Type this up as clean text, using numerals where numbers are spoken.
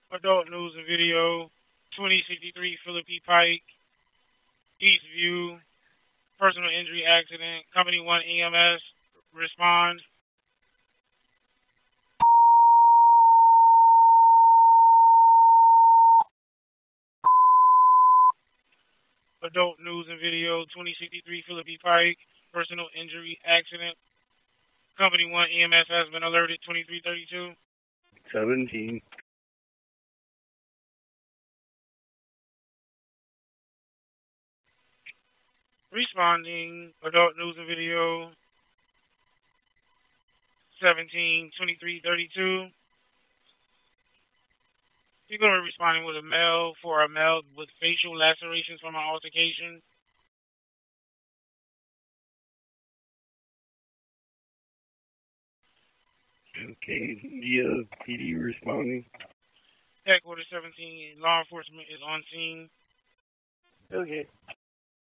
Adult news and video. 2063 Philippi Pike, Eastview. Personal injury accident. Company 1 EMS. Respond. Adult news and video. 2063 Philippi Pike. Personal injury accident. Company 1 EMS has been alerted. 2332. 17. Responding. Adult news and video. 17-2332. You're going to be responding with a male for a male with facial lacerations from an altercation. Okay, PD responding. Headquarters 17, law enforcement is on scene. Okay.